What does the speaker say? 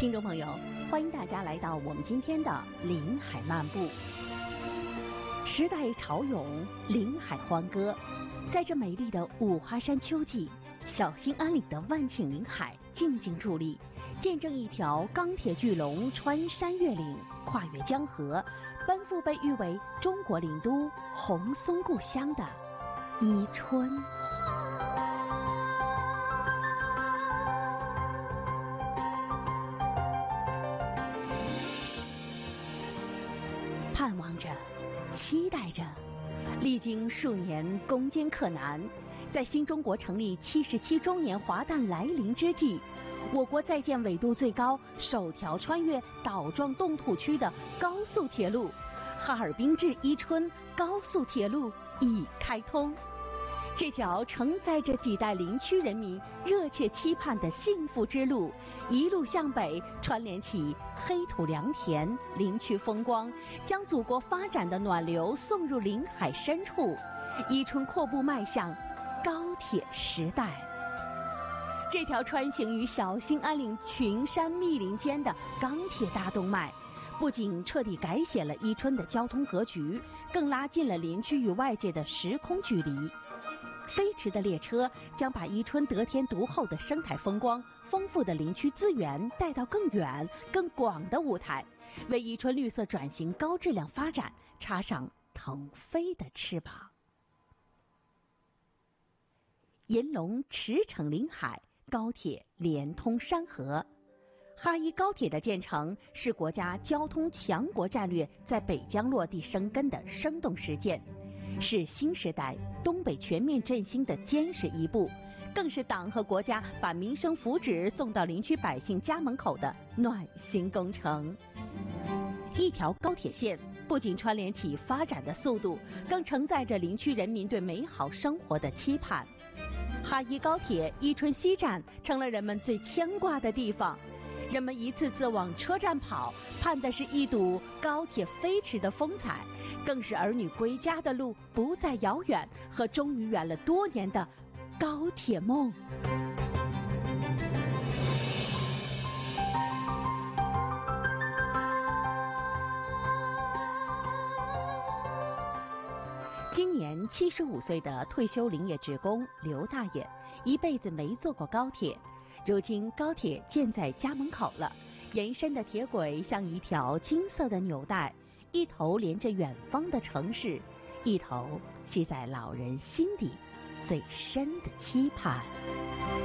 听众朋友，欢迎大家来到我们今天的临海漫步。时代潮涌，临海欢歌，在这美丽的五华山秋季，小兴安岭的万顷临海静静伫立，见证一条钢铁巨龙穿山越岭，跨越江河，奔赴被誉为中国领都、红松故乡的伊春。盼望着，期待着，历经数年攻坚克难，在新中国成立77周年华诞来临之际，我国在建纬度最高、首条穿越岛状冻土区的高速铁路——哈尔滨至伊春高速铁路已开通。这条承载着几代林区人民热切期盼的幸福之路，一路向北串联起黑土良田、林区风光，将祖国发展的暖流送入临海深处。伊春阔步迈向高铁时代。这条穿行于小兴安岭群山密林间的钢铁大动脉，不仅彻底改写了伊春的交通格局，更拉近了林区与外界的时空距离。飞驰的列车将把伊春得天独厚的生态风光、丰富的林区资源带到更远、更广的舞台，为伊春绿色转型、高质量发展插上腾飞的翅膀。银龙驰骋临海，高铁连通山河。哈伊高铁的建成是国家交通强国战略在北疆落地生根的生动实践，是新时代东北全面振兴的坚实一步，更是党和国家把民生福祉送到林区百姓家门口的暖心工程。一条高铁线不仅串联起发展的速度，更承载着林区人民对美好生活的期盼。哈伊高铁伊春西站成了人们最牵挂的地方，人们一次次往车站跑，盼的是一睹高铁飞驰的风采，更是儿女归家的路不再遥远和终于圆了多年的高铁梦。今年75岁的退休林业职工刘大爷，一辈子没坐过高铁，如今高铁建在家门口了，延伸的铁轨像一条金色的纽带，一头连着远方的城市，一头系在老人心底最深的期盼。